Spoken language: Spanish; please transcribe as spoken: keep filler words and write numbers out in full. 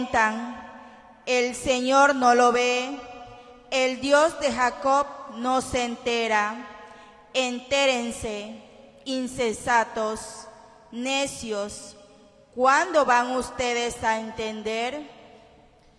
El Señor no lo ve, el Dios de Jacob no se entera. Entérense, insensatos, necios, ¿cuándo van ustedes a entender?